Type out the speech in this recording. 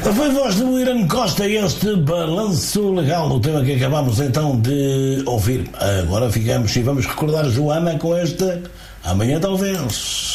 Foi voz do Irã Costa este balanço legal, o tema que acabamos então de ouvir. Agora ficamos e vamos recordar Joana com este Amanhã Talvez.